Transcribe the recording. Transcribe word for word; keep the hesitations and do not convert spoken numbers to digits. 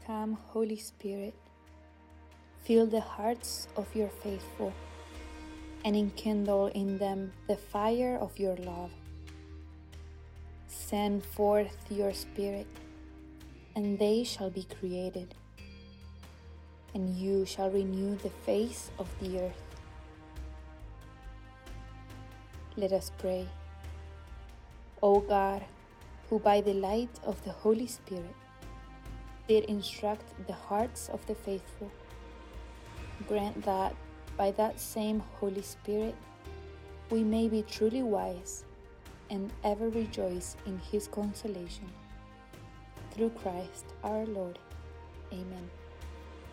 Come, Holy Spirit, fill the hearts of your faithful, and enkindle in them the fire of your love. Send forth your Spirit, and they shall be created, and you shall renew the face of the earth. Let us pray. O God, who by the light of the Holy Spirit did instruct the hearts of the faithful, grant that by that same Holy Spirit we may be truly wise and ever rejoice in His consolation. Through Christ our Lord. Amen.